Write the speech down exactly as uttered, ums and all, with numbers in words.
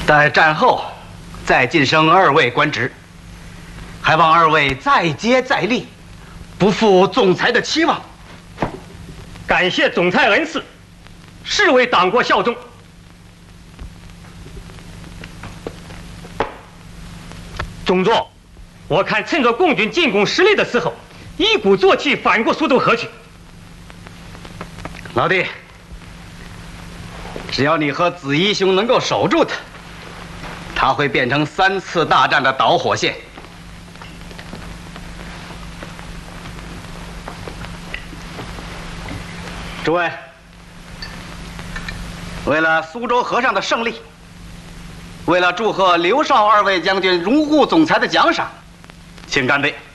待战后，再晋升二位官职，还望二位再接再厉，不负总裁的期望。 感谢总裁恩赐，誓为党国效忠。中座，我看趁着共军进攻失利的时候，一鼓作气反过苏州河去。 老弟，只要你和子怡兄能够守住他，他会变成三次大战的导火线。诸位，为了苏州河上的胜利，为了祝贺刘少二位将军荣获总裁的奖赏，请干杯！